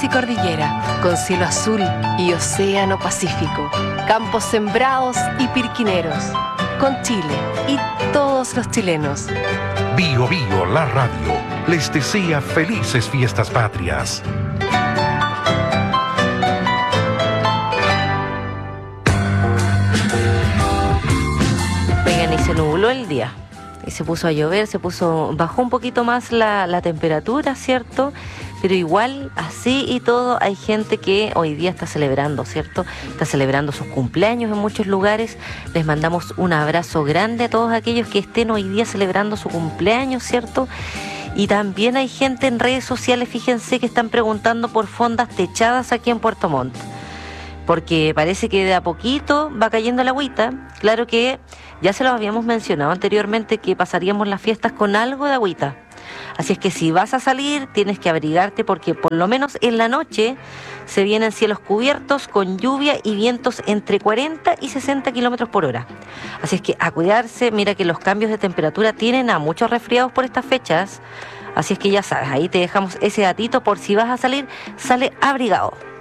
y cordillera, con cielo azul y océano Pacífico, campos sembrados y pirquineros, con Chile y todos los chilenos. Bio Bio, la radio, les desea felices fiestas patrias. Oigan, y se nubló el día. Y se puso a llover, bajó un poquito más la temperatura, ¿cierto? Pero igual, así y todo, hay gente que hoy día está celebrando, ¿cierto? Está celebrando sus cumpleaños en muchos lugares. Les mandamos un abrazo grande a todos aquellos que estén hoy día celebrando su cumpleaños, ¿cierto? Y también hay gente en redes sociales, fíjense, que están preguntando por fondas techadas aquí en Puerto Montt, porque parece que de a poquito va cayendo la agüita. Claro que ya se los habíamos mencionado anteriormente que pasaríamos las fiestas con algo de agüita. Así es que si vas a salir tienes que abrigarte, porque por lo menos en la noche se vienen cielos cubiertos con lluvia y vientos entre 40 y 60 kilómetros por hora. Así es que a cuidarse. Mira que los cambios de temperatura tienen a muchos resfriados por estas fechas. Así es que ya sabes, ahí te dejamos ese datito por si vas a salir, sale abrigado.